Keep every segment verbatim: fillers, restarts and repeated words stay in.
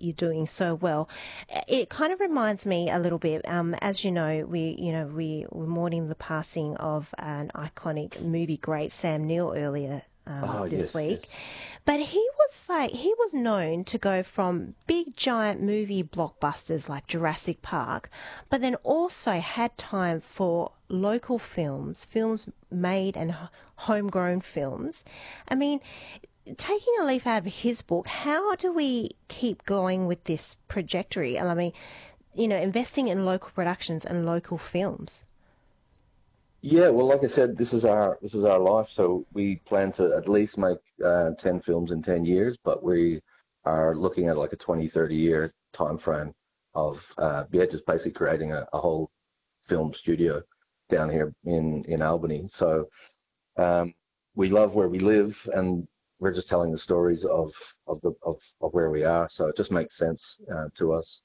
you're doing so well. It kind of reminds me a little bit, um, as you know, we, you know, we were mourning the passing of an iconic movie great, Sam Neill, earlier um, Oh, this yes, yes. week. But he was like, he was known to go from big giant movie blockbusters like Jurassic Park, but then also had time for local films, films made and h- homegrown films. I mean, taking a leaf out of his book, how do we keep going with this trajectory? I mean, you know, investing in local productions and local films. Yeah, well, like I said, this is our this is our life. So we plan to at least make uh, ten films in ten years, but we are looking at like a twenty, thirty year time frame of uh, yeah, just basically creating a, a whole film studio down here in in Albany. So um, we love where we live, and we're just telling the stories of of the of, of where we are. So it just makes sense uh, to us.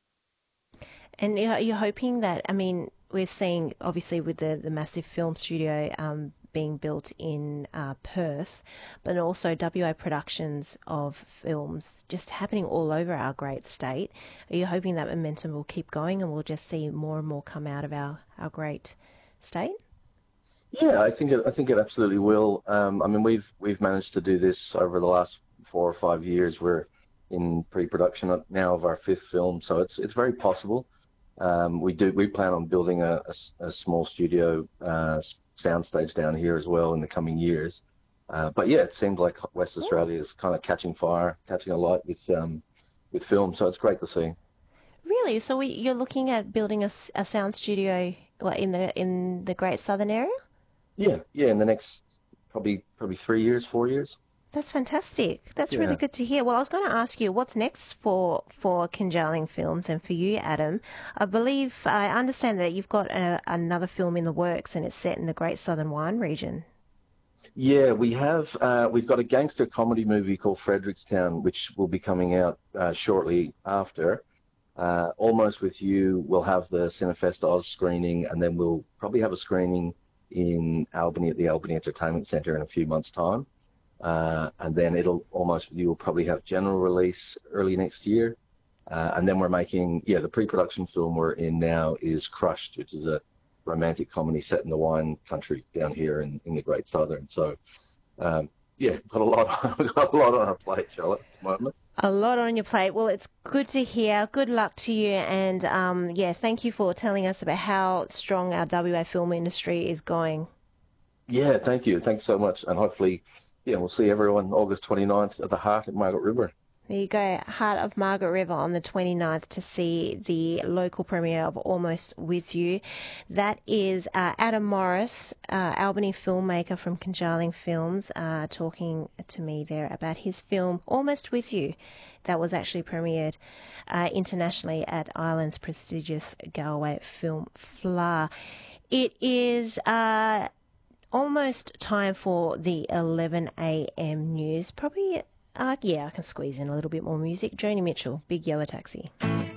And you're you're hoping that, I mean, we're seeing obviously with the, the massive film studio um, being built in uh, Perth, but also W A productions of films just happening all over our great state. Are you hoping that momentum will keep going and we'll just see more and more come out of our, our great state? Yeah, I think it, I think it absolutely will. Um, I mean, we've we've managed to do this over the last four or five years. We're in pre-production now of our fifth film, so it's it's very possible. Um, we do we plan on building a, a s- a small studio uh, s- soundstage down here as well in the coming years. Uh, but yeah, it seems like West Oh, Australia is kind of catching fire, catching a light with um, with film. So it's great to see. really? So we, you're looking at building a, s- a sound studio what, in the in the Great Southern area? Yeah, yeah. In the next probably probably three years, four years. That's fantastic. That's really Yeah. good to hear. Well, I was going to ask you what's next for for Kinjarling Films and for you, Adam. I believe I understand that you've got a, another film in the works and it's set in the Great Southern Wine region. Yeah, we have. Uh, we've got a gangster comedy movie called Frederickstown, which will be coming out uh, shortly after. Uh, Almost with You, we'll have the Cinefest Oz screening, and then we'll probably have a screening in Albany at the Albany Entertainment Centre in a few months' time. Uh, and then it'll Almost with You will probably have general release early next year. Uh, and then we're making, yeah, the pre-production film we're in now is Crushed, which is a romantic comedy set in the wine country down here in, in the Great Southern. So, um, yeah, got a lot, got a lot on our plate, Charlotte, at the moment. A lot on your plate. Well, it's good to hear. Good luck to you. And um, yeah, thank you for telling us about how strong our W A film industry is going. Yeah, thank you. Thanks so much. And hopefully, yeah, we'll see everyone August twenty-ninth at the Heart at Margaret River. There you go, Heart of Margaret River on the twenty-ninth to see the local premiere of Almost With You. That is uh, Adam Morris, uh, Albany filmmaker from Conjarling Films, uh, talking to me there about his film Almost With You. That was actually premiered uh, internationally at Ireland's prestigious Galway Film Fleadh. It is uh, almost time for the eleven a.m. news. Probably, uh, yeah, I can squeeze in a little bit more music. Joni Mitchell, Big Yellow Taxi.